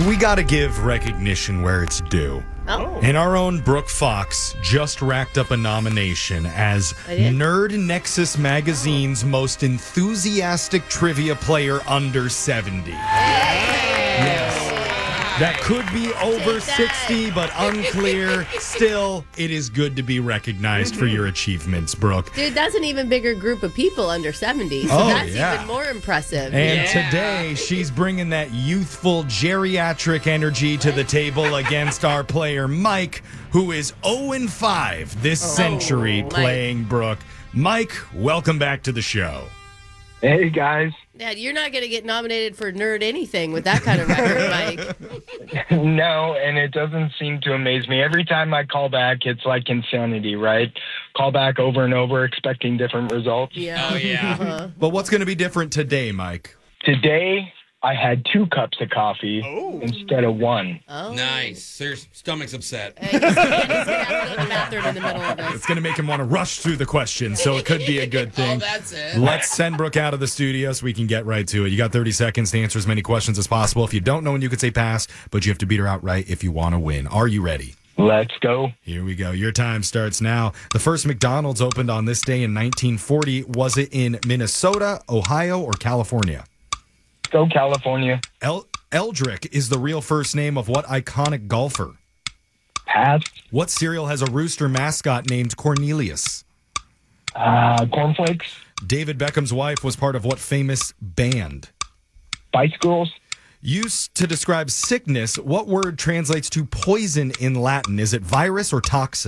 We got to give recognition where it's due. Oh. And our own Brooke Fox just racked up a nomination as Nerd Nexus Magazine's most enthusiastic trivia player under 70. Yes. That could be over 60, but unclear. Still, it is good to be recognized for your achievements, Brooke. Dude, that's an even bigger group of people under 70, so that's even more impressive. And today, she's bringing that youthful geriatric energy to the table against our player, Mike, who is 0-5 this century playing Brooke. Mike, welcome back to the show. Hey, guys. Dad, you're not going to get nominated for Nerd anything with that kind of record, Mike. No, and it doesn't seem to amaze me. Every time I call back, it's like insanity, right? Call back over and over, expecting different results. Yeah. Oh, yeah. But what's going to be different today, Mike? Today, I had 2 cups of coffee instead of 1. Oh. Nice. So your stomach's upset. He's going to have to go to the bathroom in the middle of this. It's going to make him want to rush through the questions, so it could be a good thing. Oh, that's it. Let's send Brooke out of the studio so we can get right to it. You got 30 seconds to answer as many questions as possible. If you don't know when you could say pass, but you have to beat her outright if you want to win. Are you ready? Let's go. Here we go. Your time starts now. The first McDonald's opened on this day in 1940. Was it in Minnesota, Ohio, or California? Go, California. Eldrick is the real first name of what iconic golfer? Pass. What cereal has a rooster mascot named Cornelius? Cornflakes. David Beckham's wife was part of what famous band? Spice Girls. Used to describe sickness, what word translates to poison in Latin? Is it virus or toxin?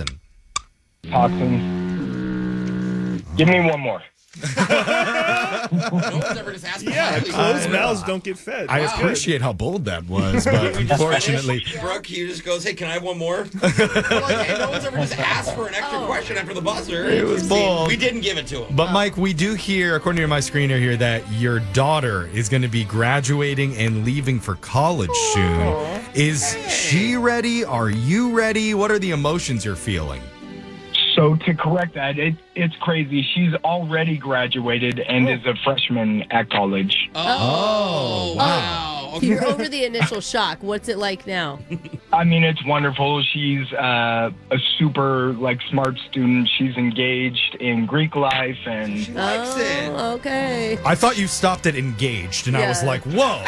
Toxin. Give me one more. No one's ever just asked Closed mouths don't get fed. I appreciate how bold that was, but unfortunately... Brooke, he just goes, hey, can I have one more? We're like, hey, no one's ever just asked for an extra question after the buzzer. It was bold. We didn't give it to him. But, Mike, we do hear, according to my screener here, that your daughter is going to be graduating and leaving for college soon. Is she ready? Are you ready? What are the emotions you're feeling? So to correct that, it's crazy. She's already graduated and is a freshman at college. Oh, wow. Okay. You're over the initial shock. What's it like now? I mean, it's wonderful. She's a super, smart student. She's engaged in Greek life and... She likes it. Okay. I thought you stopped at engaged, and I was like, whoa.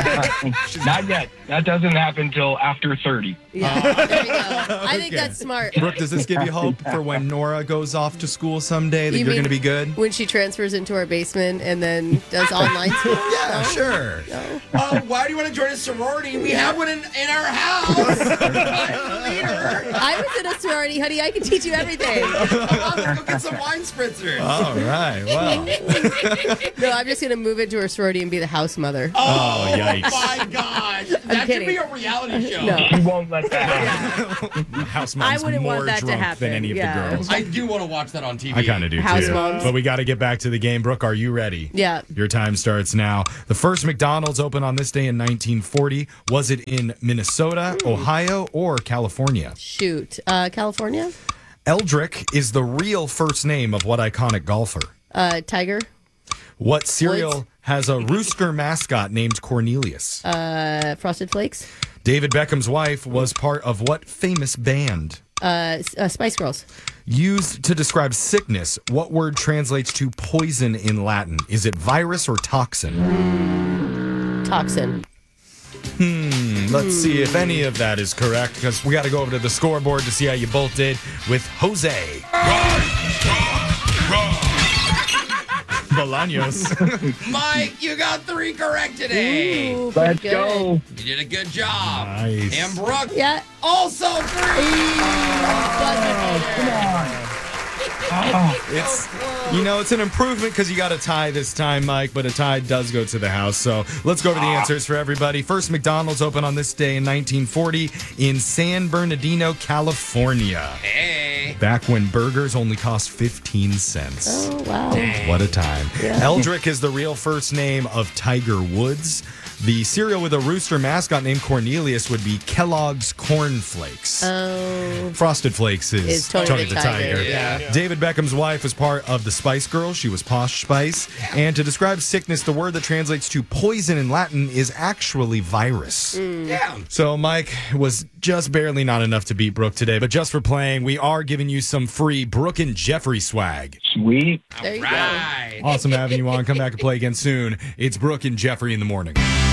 Not yet. That doesn't happen till after 30. Yeah, there you go. I think that's smart. Brooke, does this give you hope for when Nora goes off to school someday that You you're mean going to be good? When she transfers into our basement and then does online school? Yeah, sure. Why do you want to join a sorority? We have one in our house. I'm the leader. I was in a sorority, honey. I can teach you everything. Let's go get some wine spritzers. All right, well. No, I'm just going to move into a sorority and be the house mother. Oh, yikes. My God. That should be a reality show. No. She won't let that happen. House mom's I wouldn't more want that to drunk happen. than any of the girls. I do want to watch that on TV. I kind of do, House too. moms. But we got to get back to the game. Brooke, are you ready? Yeah. Your time starts now. The first McDonald's opened on this day in 1940. Was it in Minnesota, Ohio, or California? Shoot. California? Eldrick is the real first name of what iconic golfer? Tiger? What cereal Woods? has a rooster mascot named Cornelius? Frosted Flakes? David Beckham's wife was part of what famous band? Spice Girls? Used to describe sickness, what word translates to poison in Latin? Is it virus or toxin? Toxin. Let's see if any of that is correct, because we got to go over to the scoreboard to see how you both did with Jose Bolaños. Mike, you got 3 correct today. Ooh, Let's pretty good. go. You did a good job. Nice. And Brooke, Yeah. also 3. It's, it's an improvement because you got a tie this time, Mike, but a tie does go to the house. So let's go over the answers for everybody. First McDonald's opened on this day in 1940 in San Bernardino, California. Hey. Back when burgers only cost 15 cents. Oh, wow. What a time. Eldrick is the real first name of Tiger Woods. The cereal with a rooster mascot named Cornelius would be Kellogg's Corn Flakes. Oh. Frosted Flakes is Tony the Tiger. Yeah. David Beckham's wife was part of the Spice Girls. She was Posh Spice. And to describe sickness, the word that translates to poison in Latin is actually virus. Yeah. So Mike was just barely not enough to beat Brooke today, but just for playing, we are giving you some free Brooke and Jeffrey swag. Sweet. There you Right. Awesome having you on. Come back and play again soon. It's Brooke and Jeffrey in the morning.